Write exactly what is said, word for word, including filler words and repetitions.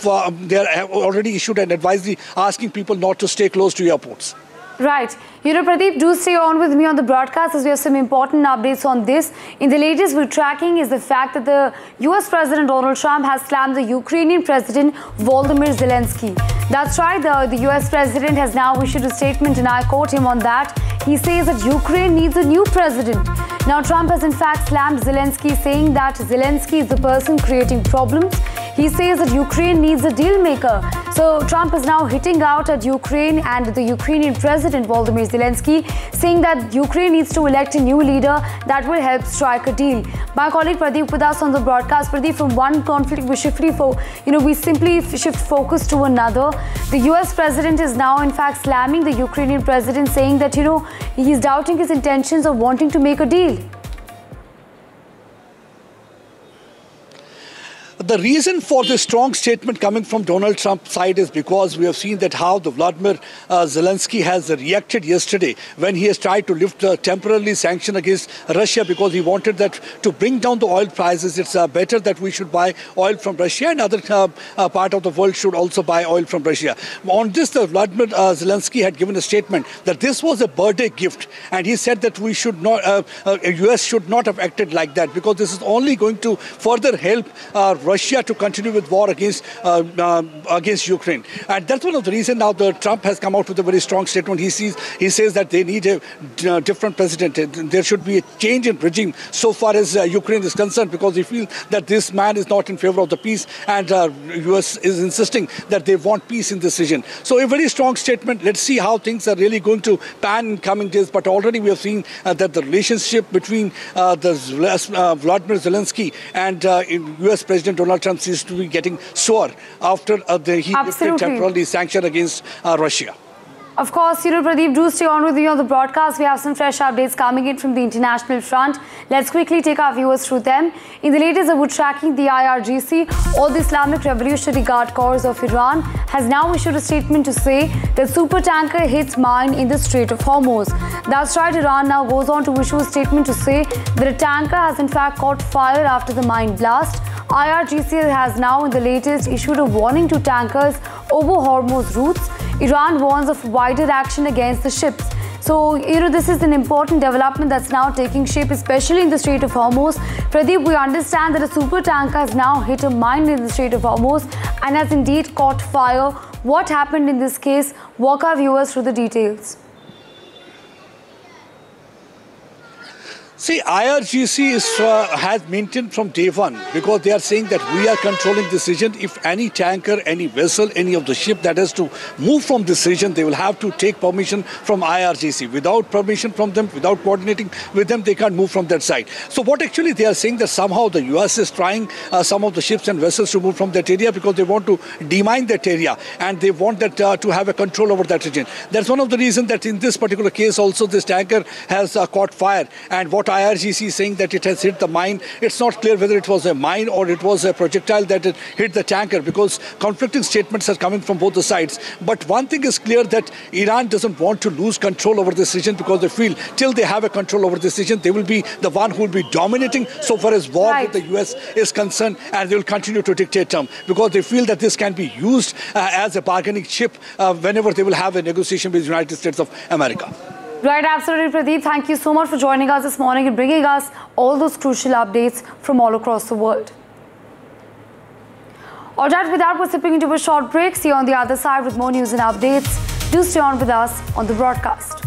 of uh, they have already issued an advisory asking people not to stay close to airports. Right. You know, Pradeep, do stay on with me on the broadcast as we have some important updates on this. In the latest we're tracking is the fact that the U S President Donald Trump has slammed the Ukrainian President Volodymyr Zelensky. That's right, the, the U S President has now issued a statement, and I quote him on that. He says that Ukraine needs a new president. Now, Trump has in fact slammed Zelensky, saying that Zelensky is the person creating problems. He says that Ukraine needs a deal maker. So Trump is now hitting out at Ukraine and the Ukrainian President Volodymyr Zelensky, saying that Ukraine needs to elect a new leader that will help strike a deal. My colleague Pradeep with us on the broadcast. Pradeep, from one conflict we shift, fo you know, we simply shift focus to another. The U S President is now in fact slamming the Ukrainian President, saying that, you know, he's doubting his intentions of wanting to make a deal. The reason for this strong statement coming from Donald Trump's side is because we have seen that how the Vladimir uh, Zelensky has reacted yesterday when he has tried to lift a temporarily sanction against Russia because he wanted that to bring down the oil prices. It's uh, better that we should buy oil from Russia, and other uh, uh, part of the world should also buy oil from Russia. On this, the Vladimir uh, Zelensky had given a statement that this was a birthday gift, and he said that we should not, uh, uh, U S should not have acted like that because this is only going to further help uh, Russia to continue with war against uh, uh, against Ukraine. And that's one of the reasons now the Trump has come out with a very strong statement. He sees, he says that they need a uh, different president. There should be a change in regime so far as uh, Ukraine is concerned, because they feel that this man is not in favor of the peace, and uh, U S is insisting that they want peace in this region. So a very strong statement. Let's see how things are really going to pan in coming days. But already we have seen uh, that the relationship between uh, the uh, Vladimir Zelensky and uh, U S President Donald Trump seems to be getting sore after uh, the, he lifted temporarily sanction against uh, Russia. Of course, you know, Pradeep, do stay on with me on the broadcast. We have some fresh updates coming in from the international front. Let's quickly take our viewers through them. In the latest, we're tracking the I R G C, or the Islamic Revolutionary Guard Corps of Iran, has now issued a statement to say that supertanker hits mine in the Strait of Hormuz. That's right, Iran now goes on to issue a statement to say that a tanker has in fact caught fire after the mine blast. I R G C has now in the latest issued a warning to tankers over Hormuz routes. Iran warns of wider action against the ships. So, you know, this is an important development that's now taking shape, especially in the Strait of Hormuz. Pradeep, we understand that a supertanker has now hit a mine in the Strait of Hormuz and has indeed caught fire. What happened in this case? Walk our viewers through the details. See, I R G C is, uh, has maintained from day one, because they are saying that we are controlling this region. If any tanker, any vessel, any of the ship that has to move from this region, they will have to take permission from I R G C. Without permission from them, without coordinating with them, they can't move from that side. So what actually they are saying that somehow the U S is trying uh, some of the ships and vessels to move from that area because they want to demine that area, and they want that uh, to have a control over that region. That's one of the reasons that in this particular case also this tanker has uh, caught fire. And what I R G C is saying that it has hit the mine. It's not clear whether it was a mine or it was a projectile that hit the tanker, because conflicting statements are coming from both the sides. But one thing is clear, that Iran doesn't want to lose control over this region, because they feel till they have a control over this region, they will be the one who will be dominating so far as war right. with the U S is concerned, and they will continue to dictate terms, because they feel that this can be used uh, as a bargaining chip uh, whenever they will have a negotiation with the United States of America. Right, absolutely, Pradeep. Thank you so much for joining us this morning and bringing us all those crucial updates from all across the world. All right, with that, we're slipping into a short break. See you on the other side with more news and updates. Do stay on with us on the broadcast.